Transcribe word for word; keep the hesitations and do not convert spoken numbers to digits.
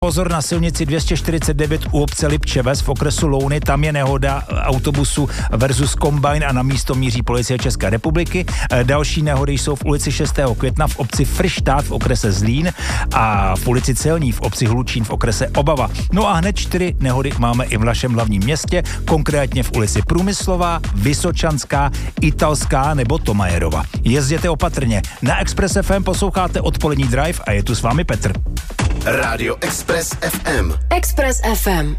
Pozor na silnici dvě stě čtyřicet devět u obce Lipčeves v okresu Louny, tam je nehoda autobusu versus kombajn a na místo míří policie České republiky. Další nehody jsou v ulici šestého května v obci Frštát v okrese Zlín a v ulici Celní v obci Hlučín v okrese Obava. No a hned čtyři nehody máme i v našem hlavním městě, konkrétně v ulici Průmyslová, Vysočanská, Italská nebo Tomajerova. Jezděte opatrně. Na Express F M posloucháte odpolední Drive a je tu s vámi Petr. Rádio Express F M. Express F M.